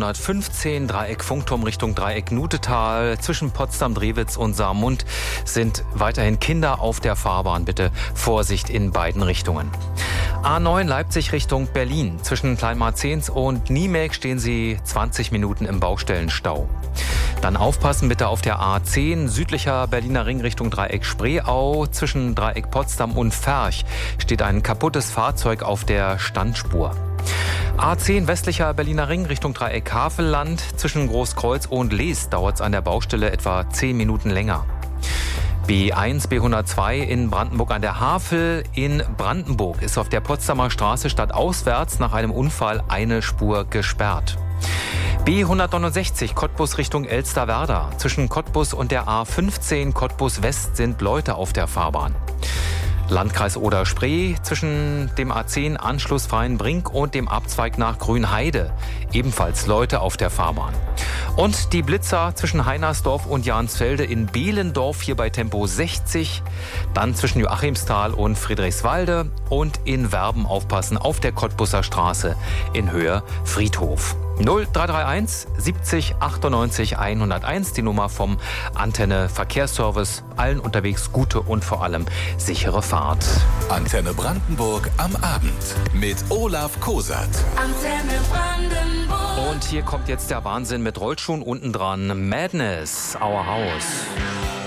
B115, Dreieck Funkturm Richtung Dreieck Nutetal. Zwischen Potsdam-Drewitz und Saarmund sind weiterhin Kinder auf der Fahrbahn. Bitte Vorsicht in beiden Richtungen. A9 Leipzig Richtung Berlin. Zwischen Kleinmarzens und Niemek stehen Sie 20 Minuten im Baustellenstau. Dann aufpassen bitte auf der A10 südlicher Berliner Ring Richtung Dreieck Spreeau. Zwischen Dreieck Potsdam und Ferch steht ein kaputtes Fahrzeug auf der Standspur. A10 westlicher Berliner Ring Richtung Dreieck Havelland. Zwischen Großkreuz und Lees dauert es an der Baustelle etwa 10 Minuten länger. B1, B102 in Brandenburg an der Havel. In Brandenburg ist auf der Potsdamer Straße stadtauswärts nach einem Unfall eine Spur gesperrt. B169 Cottbus Richtung Elsterwerda. Zwischen Cottbus und der A15 Cottbus West sind Leute auf der Fahrbahn. Landkreis Oder-Spree zwischen dem A10 Anschluss Freienbrink und dem Abzweig nach Grünheide. Ebenfalls Leute auf der Fahrbahn. Und die Blitzer zwischen Heinersdorf und Jahnsfelde in Behlendorf hier bei Tempo 60. Dann zwischen Joachimsthal und Friedrichswalde und in Werben aufpassen auf der Cottbuser Straße in Höhe Friedhof. 0331 70 98 101, die Nummer vom Antenne Verkehrsservice. Allen unterwegs gute und vor allem sichere Fahrt. Antenne Brandenburg am Abend mit Olaf Kosat. Antenne Brandenburg. Und hier kommt jetzt der Wahnsinn mit Rollschuhen unten dran. Madness, Our House.